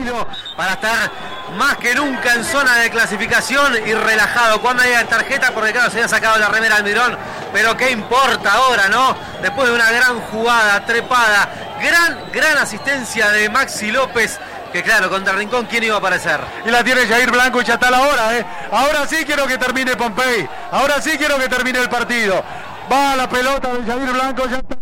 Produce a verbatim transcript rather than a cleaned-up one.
partido para estar más que nunca en zona de clasificación y relajado. Cuando haya tarjeta, porque claro, se había sacado la remera Almirón, pero qué importa ahora, ¿no? Después de una gran jugada, trepada, gran, gran asistencia de Maxi López, que claro, contra Rincón, ¿quién iba a aparecer? Y la tiene Jair Blanco y ya está la hora, ¿eh? Ahora sí quiero que termine Pompey, ahora sí quiero que termine el partido. Va la pelota de Jair Blanco, ya está.